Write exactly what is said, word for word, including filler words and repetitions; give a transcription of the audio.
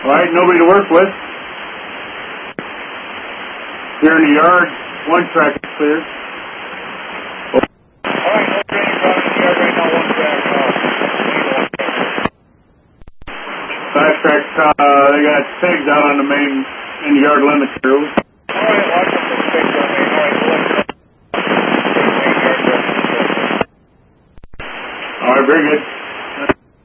All right, nobody to work with. Here in the yard, one track is clear. All right, no training down in the yard right now, one track. Five track, uh, they got pigs out on the main, in the yard limit crew. All right, watch them for pigs on me. All right, we'll let you know. All right, very good.